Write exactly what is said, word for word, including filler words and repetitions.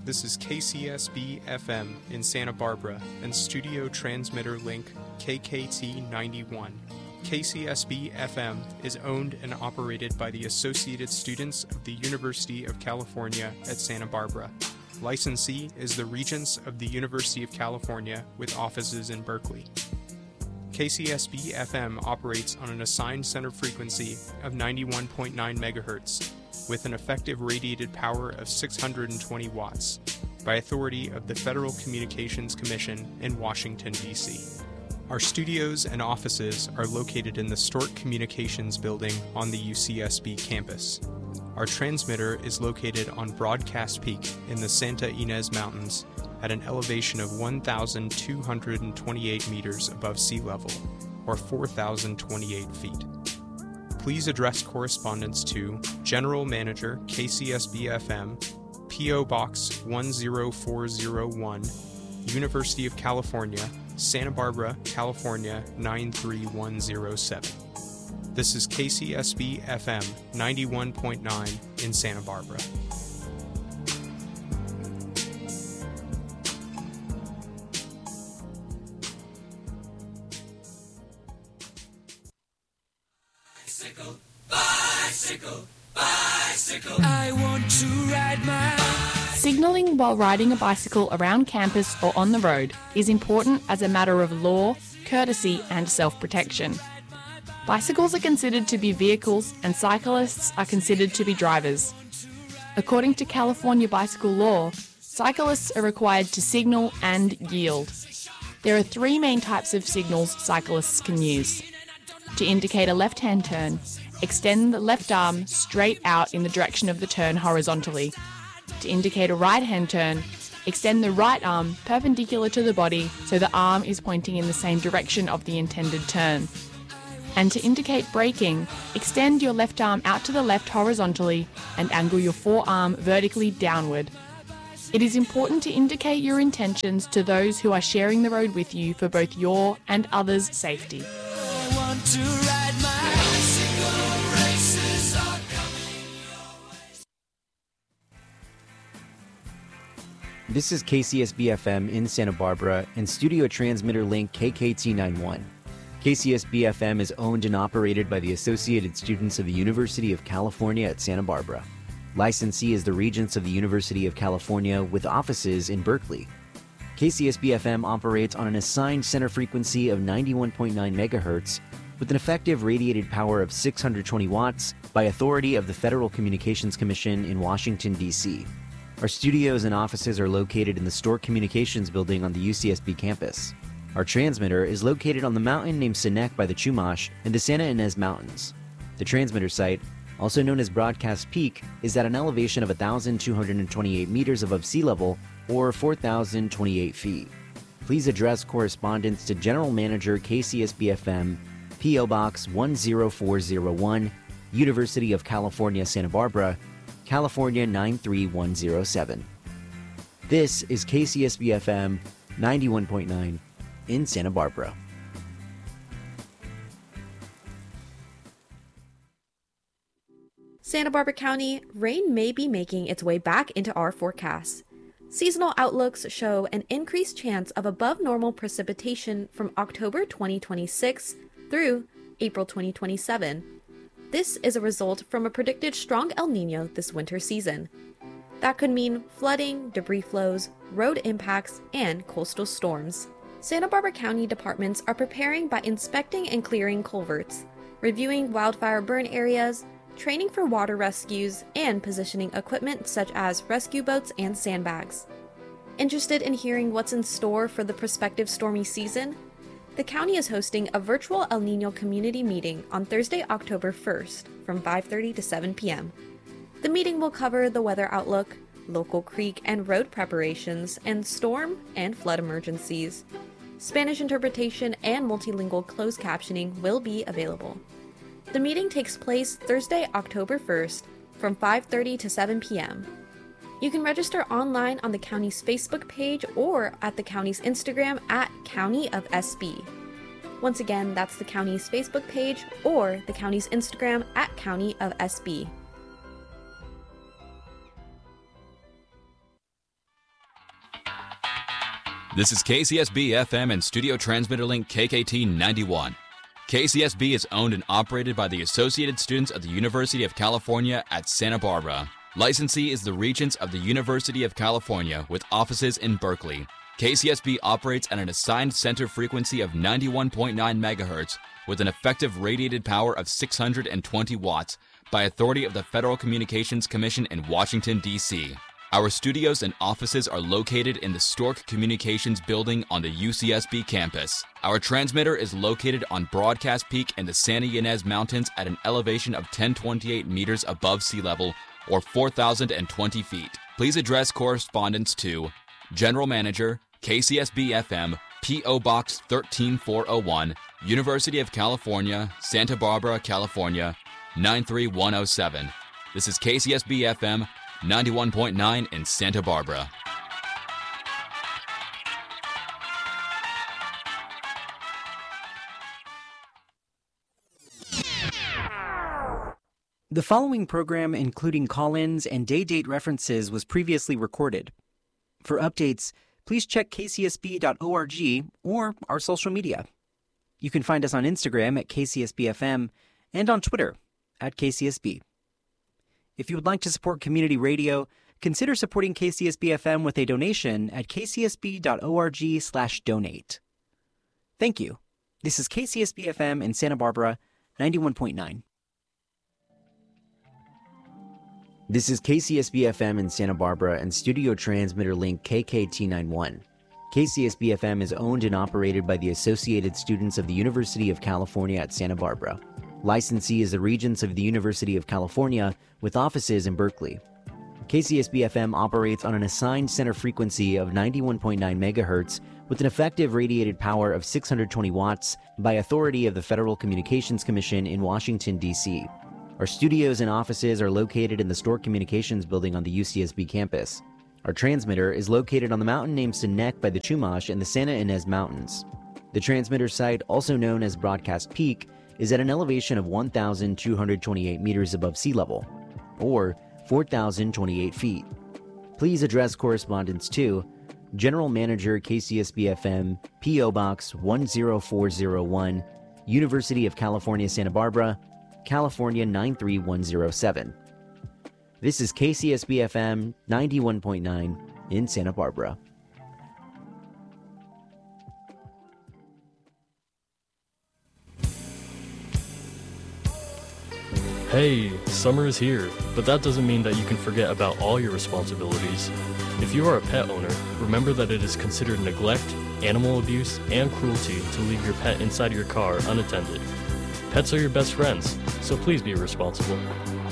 This is K C S B F M in Santa Barbara and studio transmitter link K K T ninety-one. K C S B F M is owned and operated by the Associated Students of the University of California at Santa Barbara. Licensee is the Regents of the University of California with offices in Berkeley. K C S B F M operates on an assigned center frequency of ninety-one point nine megahertz with an effective radiated power of six hundred twenty watts by authority of the Federal Communications Commission in Washington, D C Our studios and offices are located in the Stork Communications Building on the U C S B campus. Our transmitter is located on Broadcast Peak in the Santa Ynez Mountains at an elevation of one thousand two hundred twenty-eight meters above sea level, or four thousand twenty-eight feet. Please address correspondence to General Manager, K C S B F M, P O Box one zero four zero one, University of California, Santa Barbara, California nine three one zero seven. This is K C S B F M ninety-one point nine in Santa Barbara. Bicycle, bicycle, bicycle. I want to ride my... Signalling while riding a bicycle around campus or on the road is important as a matter of law, courtesy and self-protection. Bicycles are considered to be vehicles and cyclists are considered to be drivers. According to California bicycle law, cyclists are required to signal and yield. There are three main types of signals cyclists can use. To indicate a left-hand turn, extend the left arm straight out in the direction of the turn horizontally. To indicate a right-hand turn, extend the right arm perpendicular to the body so the arm is pointing in the same direction of the intended turn. And to indicate braking, extend your left arm out to the left horizontally and angle your forearm vertically downward. It is important to indicate your intentions to those who are sharing the road with you for both your and others' safety. I want to ride my... Bicycle races are coming your way. This is K C S B F M in Santa Barbara and studio transmitter link K K T ninety-one. K C S B F M is owned and operated by the Associated Students of the University of California at Santa Barbara. Licensee is the Regents of the University of California with offices in Berkeley. K C S B F M operates on an assigned center frequency of ninety-one point nine megahertz with an effective radiated power of six hundred twenty watts by authority of the Federal Communications Commission in Washington, D C Our studios and offices are located in the Stork Communications Building on the U C S B campus. Our transmitter is located on the mountain named Sinek by the Chumash in the Santa Ynez Mountains. The transmitter site, also known as Broadcast Peak, is at an elevation of one thousand two hundred twenty-eight meters above sea level, or four thousand twenty-eight feet. Please address correspondence to General Manager, K C S B F M, P O Box one zero four zero one, University of California, Santa Barbara, California nine three one zero seven. This is K C S B F M ninety-one point nine in Santa Barbara. Santa Barbara County, rain may be making its way back into our forecasts. Seasonal outlooks show an increased chance of above normal precipitation from October twenty twenty-six through April twenty twenty-seven. This is a result from a predicted strong El Niño this winter season. That could mean flooding, debris flows, road impacts, and coastal storms. Santa Barbara County departments are preparing by inspecting and clearing culverts, reviewing wildfire burn areas, training for water rescues, and positioning equipment such as rescue boats and sandbags. Interested in hearing what's in store for the prospective stormy season? The county is hosting a virtual El Niño community meeting on Thursday, October first from five thirty to seven p.m. The meeting will cover the weather outlook, local creek and road preparations, and storm and flood emergencies. Spanish interpretation and multilingual closed captioning will be available. The meeting takes place Thursday, October first from five thirty to seven p.m. You can register online on the county's Facebook page or at the county's Instagram at County of S B. Once again, that's the county's Facebook page or the county's Instagram at County of S B. This is K C S B F M and Studio Transmitter Link K K T ninety-one. K C S B is owned and operated by the Associated Students of the University of California at Santa Barbara. Licensee is the Regents of the University of California with offices in Berkeley. K C S B operates at an assigned center frequency of ninety-one point nine megahertz with an effective radiated power of six hundred twenty watts by authority of the Federal Communications Commission in Washington, D C Our studios and offices are located in the Stork Communications Building on the U C S B campus. Our transmitter is located on Broadcast Peak in the Santa Ynez Mountains at an elevation of ten twenty-eight meters above sea level, or four thousand twenty feet. Please address correspondence to General Manager, K C S B F M, P O Box one three four oh one, University of California, Santa Barbara, California, nine three one oh seven. This is K C S B F M ninety-one point nine in Santa Barbara. The following program, including call-ins and day-date references, was previously recorded. For updates, please check k c s b dot org or our social media. You can find us on Instagram at K C S B F M and on Twitter at K C S B. If you would like to support community radio, consider supporting K C S B F M with a donation at k c s b dot org slash donate. Thank you. This is K C S B F M in Santa Barbara, ninety-one point nine. This is K C S B F M in Santa Barbara and Studio Transmitter Link K K T ninety-one. K C S B F M is owned and operated by the Associated Students of the University of California at Santa Barbara. Licensee is the Regents of the University of California with offices in Berkeley. K C S B F M operates on an assigned center frequency of ninety-one point nine megahertz with an effective radiated power of six hundred twenty watts by authority of the Federal Communications Commission in Washington, D C Our studios and offices are located in the Stork Communications Building on the U C S B campus. Our transmitter is located on the mountain named Sinek by the Chumash in the Santa Ynez Mountains. The transmitter site, also known as Broadcast Peak, is at an elevation of one thousand two hundred twenty-eight meters above sea level, or four thousand twenty-eight feet. Please address correspondence to General Manager, K C S B F M, P O Box one zero four zero one, University of California, Santa Barbara, California nine three one oh seven. This is K C S B F M ninety-one point nine in Santa Barbara. Hey, summer is here, but that doesn't mean that you can forget about all your responsibilities. If you are a pet owner, remember that it is considered neglect, animal abuse, and cruelty to leave your pet inside your car unattended. Pets are your best friends, so please be responsible.